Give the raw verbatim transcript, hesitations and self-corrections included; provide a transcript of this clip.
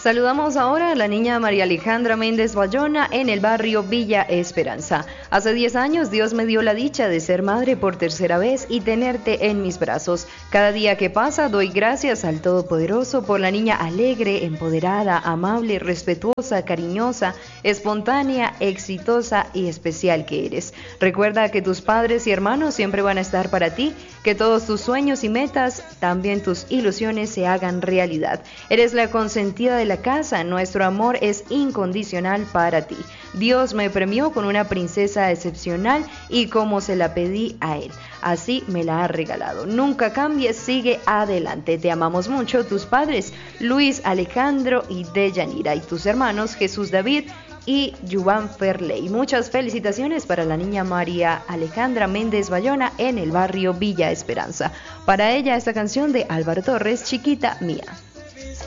Saludamos ahora a la niña María Alejandra Méndez Bayona en el barrio Villa Esperanza. Hace diez años Dios me dio la dicha de ser madre por tercera vez y tenerte en mis brazos. Cada día que pasa doy gracias al Todopoderoso por la niña alegre, empoderada, amable, respetuosa, cariñosa, espontánea, exitosa y especial que eres. Recuerda que tus padres y hermanos siempre van a estar para ti, que todos tus sueños y metas, también tus ilusiones, se hagan realidad. Eres la consentida de la casa, nuestro amor es incondicional para ti. Dios me premió con una princesa excepcional y como se la pedí a él, así me la ha regalado. Nunca cambies, sigue adelante. Te amamos mucho, tus padres Luis, Alejandro y Deyanira, y tus hermanos Jesús David y Yuvan Ferley. Muchas felicitaciones para la niña María Alejandra Méndez Bayona en el barrio Villa Esperanza. Para ella esta canción de Álvaro Torres, Chiquita Mía.